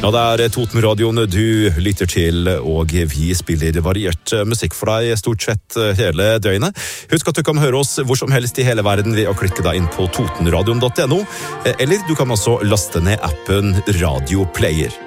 Ja, det Totenradioen du lytter til, og vi spiller variert musikk for deg stort sett hele døgnet. Husk at du kan høre oss hvor som helst i hele verden ved å klikke deg inn på totenradion.no, eller du kan også laste ned appen Radio Player.